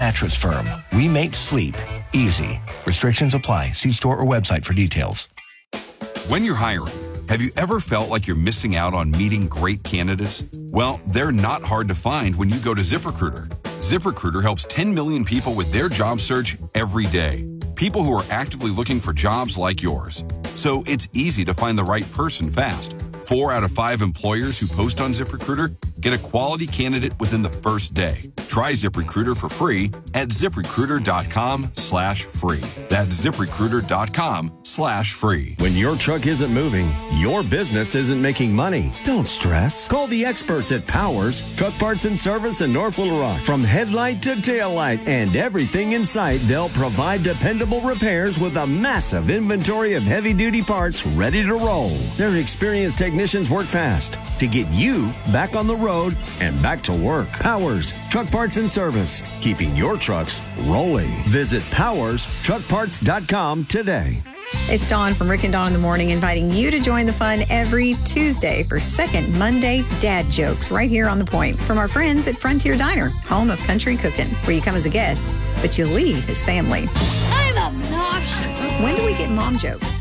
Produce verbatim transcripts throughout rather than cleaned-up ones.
Mattress Firm. We make sleep easy. Restrictions apply. See store or website for details. When you're hiring, have you ever felt like you're missing out on meeting great candidates? Well, they're not hard to find when you go to ZipRecruiter. ZipRecruiter helps ten million people with their job search every day. People who are actively looking for jobs like yours. So it's easy to find the right person fast. Four out of five employers who post on ZipRecruiter get a quality candidate within the first day. Try ZipRecruiter for free at ZipRecruiter.com slash free. That's ZipRecruiter.com slash free. When your truck isn't moving, your business isn't making money. Don't stress. Call the experts at Powers Truck Parts and Service in North Little Rock. From headlight to taillight and everything in sight, they'll provide dependable repairs with a massive inventory of heavy-duty parts ready to roll. Their experienced technicians work fast to get you back on the road and back to work. Powers Truck Parts and Service, keeping your trucks rolling. Visit powers truck parts dot com today. It's Dawn from Rick and Dawn in the Morning, inviting you to join the fun every Tuesday for Second Monday Dad Jokes right here on The Point from our friends at Frontier Diner, home of country cooking, where you come as a guest, but you leave as family. I'm obnoxious. When do we get mom jokes?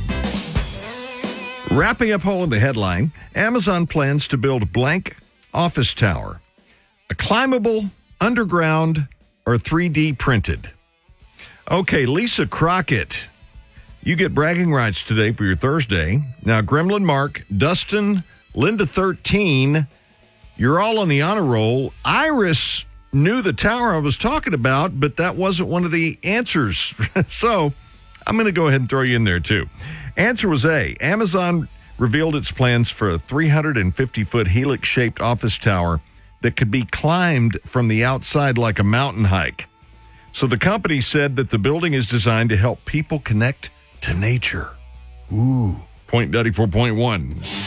Wrapping up hole in the headline, Amazon plans to build blank office tower. A climbable, underground, or three D printed. Okay, Lisa Crockett, you get bragging rights today for your Thursday. Now, Gremlin Mark, Dustin, Linda thirteen, you're all on the honor roll. Iris knew the tower I was talking about, but that wasn't one of the answers. So I'm going to go ahead and throw you in there, too. Answer was A. Amazon revealed its plans for a three hundred fifty foot helix-shaped office tower that could be climbed from the outside like a mountain hike. So the company said that the building is designed to help people connect to nature. Ooh, point ninety-four point one.